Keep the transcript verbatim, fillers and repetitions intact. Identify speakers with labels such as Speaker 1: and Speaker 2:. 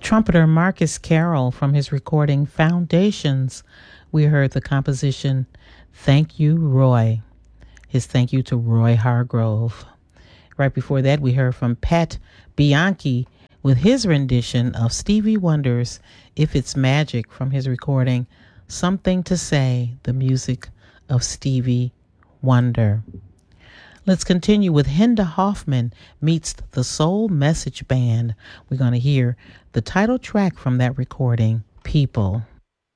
Speaker 1: trumpeter Marcus Carroll from his recording Foundations. We heard the composition Thank You, Roy. His thank you to Roy Hargrove. Right before that, we heard from Pat Bianchi with his rendition of Stevie Wonder's If It's Magic from his recording Something to Say, the music of Stevie Wonder. Let's continue with Hinda Hoffman meets the Soul Message Band. We're going to hear the title track from that recording, People.